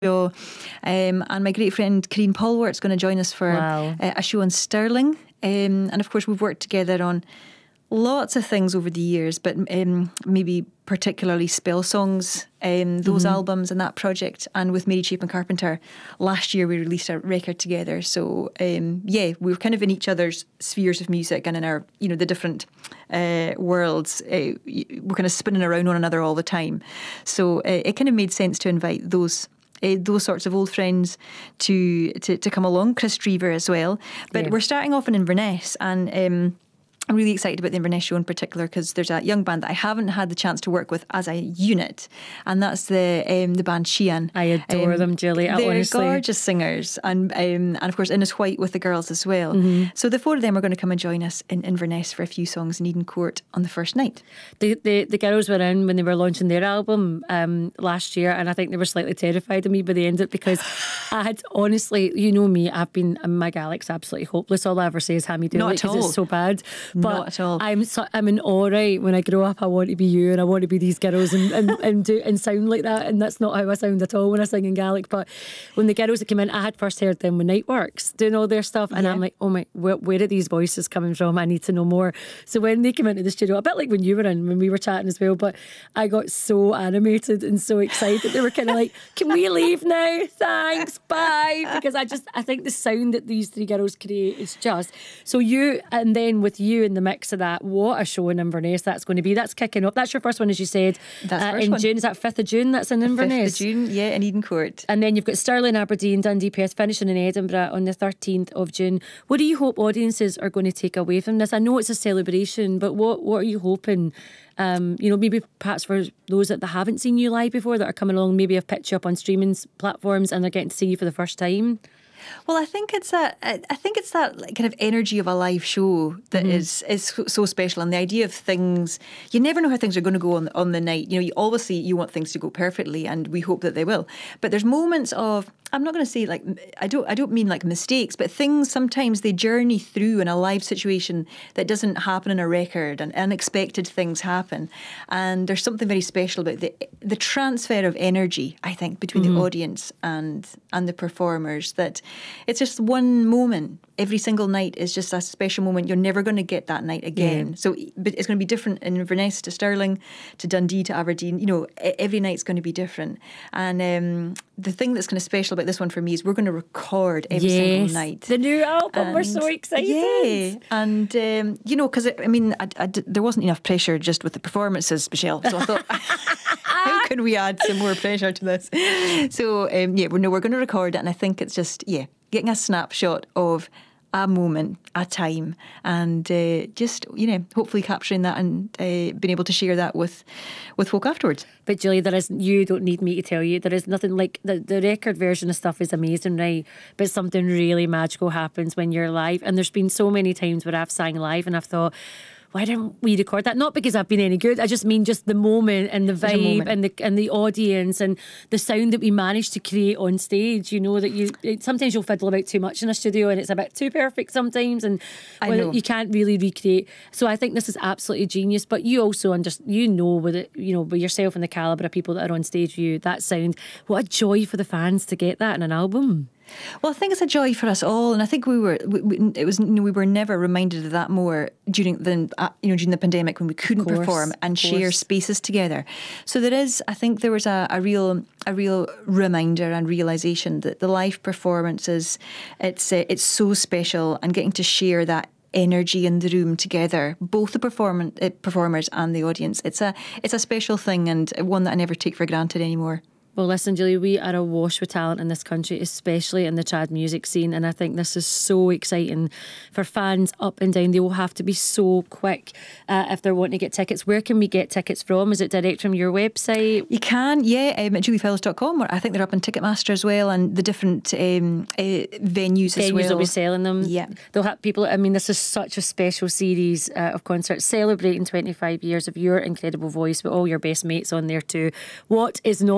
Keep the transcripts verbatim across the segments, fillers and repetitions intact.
show. Um, and my great friend Karine Polwart's going to join us for Wow. uh, a show on Stirling. Um, and of course, we've worked together on lots of things over the years, but um, maybe particularly Spell Songs, um, those Mm-hmm. albums and that project. And with Mary Chapin Carpenter, last year we released a record together. So um, yeah, we were kind of in each other's spheres of music and in our, you know, the different uh, worlds. Uh, we're kind of spinning around one another all the time. So uh, it kind of made sense to invite those Uh, those sorts of old friends to, to, to come along, Chris Drever as well. But Yeah. we're starting off in Inverness, and um, I'm really excited about the Inverness show in particular because there's a young band that I haven't had the chance to work with as a unit, and that's the um, the band Sheehan. I adore Um, them, Julie. I They're honestly. gorgeous singers, and um, and of course Innes White with the girls as well. Mm-hmm. So the four of them are going to come and join us in Inverness for a few songs in Eden Court on the first night. The, the the girls were in when they were launching their album um, last year, and I think they were slightly terrified of me by the end of it because I had honestly, you know me, I've been my Galic's absolutely hopeless. All I ever say is "Hammy do Not it" at because all. it's so bad. But Not at all. I'm so, I'm in awe. Right, when I grow up, I want to be you, and I want to be these girls, and and, and do and sound like that. And that's not how I sound at all when I sing in Gaelic. But when the girls that came in, I had first heard them when Nightworks doing all their stuff, and Yeah. I'm like, oh my, where, where are these voices coming from? I need to know more. So when they came into the studio, a bit like when you were in, when we were chatting as well, but I got so animated and so excited. They were kind of like, can we leave now? Thanks, bye. Because I just, I think the sound that these three girls create is just, so you, and then with you in the mix of that, what a show in Inverness that's going to be. That's kicking up. That's your first one, as you said, That's the uh, first in one. June. Is that fifth of June? That's in Inverness. fifth of June, yeah, in Eden Court. And then you've got Stirling, Aberdeen, Dundee, Perth, finishing in Edinburgh on the thirteenth of June. What do you hope audiences are going to take away from this? I know it's a celebration, but what, what are you hoping? Um, you know, maybe perhaps for those that haven't seen you live before that are coming along, maybe have picked you up on streaming platforms and they're getting to see you for the first time. Well, I think it's that. I think it's that kind of energy of a live show that Mm-hmm. is is so special, and the idea of things. You never know how things are going to go on on the night. You know, you obviously you want things to go perfectly, and we hope that they will. But there's moments of. I'm not going to say like I don't. I don't mean like mistakes, but things sometimes they journey through in a live situation that doesn't happen in a record, and unexpected things happen. And there's something very special about the the transfer of energy. I think between Mm-hmm. the audience and and the performers that. It's just one moment. Every single night is just a special moment. You're never going to get that night again. Yeah. So but it's going to be different in Inverness to Stirling, to Dundee, to Aberdeen. You know, e- every night's going to be different. And um, the thing that's kind of special about this one for me is we're going to record every Yes, single night. the new album. We're And- so excited. Yeah, and um, you know, because I mean, I, I d- there wasn't enough pressure just with the performances, Michelle. So I thought, how can we add some more pressure to this? So um, yeah, we know we're going to record it, and I think it's just yeah, getting a snapshot of a moment, a time, and uh, just you know, hopefully capturing that and uh, being able to share that with with folk afterwards. But Julie, there is, you don't need me to tell you, there is nothing like, the, the record version of stuff is amazing, right? But something really magical happens when you're live. And there's been so many times where I've sang live and I've thought, why didn't we record that? Not because I've been any good. I just mean just the moment and the There's a vibe moment. and the and the audience and the sound that we managed to create on stage. You know that you it, sometimes you'll fiddle about too much in a studio and it's a bit too perfect sometimes, and I well, know. you can't really recreate. So I think this is absolutely genius. But you also under, you know with it, you know with yourself and the calibre of people that are on stage with you, that sound. What a joy for the fans to get that in an album. Well, I think it's a joy for us all, and I think we were. We, we, it was. You know, we were never reminded of that more during the uh, you know during the pandemic when we couldn't course, perform and of share course. spaces together. So there is. I think there was a, a real a real reminder and realization that the live performances, it's uh, it's so special, and getting to share that energy in the room together, both the perform- uh, performers and the audience. It's a it's a special thing, and one that I never take for granted anymore. Well, listen, Julie, we are awash with talent in this country, especially in the trad music scene. And I think this is so exciting for fans up and down. They will have to be so quick uh, if they're wanting to get tickets. Where can we get tickets from? Is it direct from your website? You can, yeah, um, at julie fellows dot com, or I think they're up on Ticketmaster as well, and the different um, uh, venues as Venues well. will be selling them. Yeah. They'll have people, I mean, this is such a special series uh, of concerts celebrating twenty-five years of your incredible voice with all your best mates on there too. What is not to love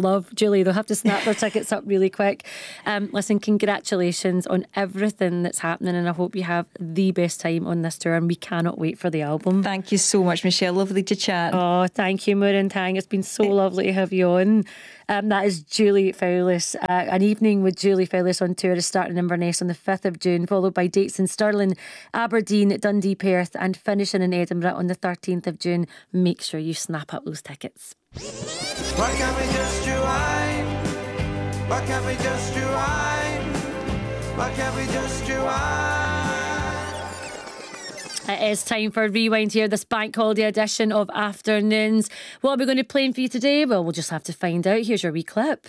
love. Julie, they'll have to snap their tickets up really quick. Um, listen, congratulations on everything that's happening, and I hope you have the best time on this tour, and we cannot wait for the album. Thank you so much, Michelle. Lovely to chat. Oh, thank you, Muireann Tang. It's been so lovely to have you on. Um, that is Julie Fowlis. Uh, an evening with Julie Fowlis on tour is starting in Inverness on the fifth of June, followed by dates in Stirling, Aberdeen, Dundee, Perth, and finishing in Edinburgh on the thirteenth of June. Make sure you snap up those tickets. Why can't we just rewind? Why can't we just rewind? Why can't we just rewind? It is time for a rewind here, this bank holiday edition of Afternoons. What are we going to play for you today? Well, we'll just have to find out. Here's your wee clip.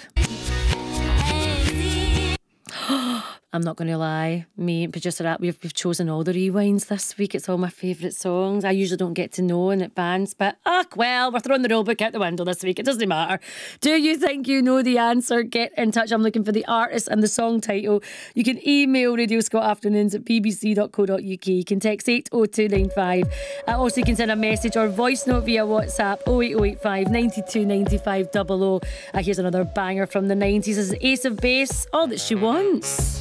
I'm not going to lie, me and producer At, we've, we've chosen all the rewinds this week. It's all my favourite songs. I usually don't get to know in advance, but oh well, we're throwing the rule book out the window this week. It doesn't matter. Do you think you know the answer? Get in touch. I'm looking for the artist and the song title. You can email Radio Scott Afternoons at b b c dot co dot u k. You can text eight oh two nine five. Uh, also, you can send a message or voice note via WhatsApp oh eight oh eight five nine two nine five double oh. Uh, here's another banger from the nineties. This is Ace of Base, All That She Wants.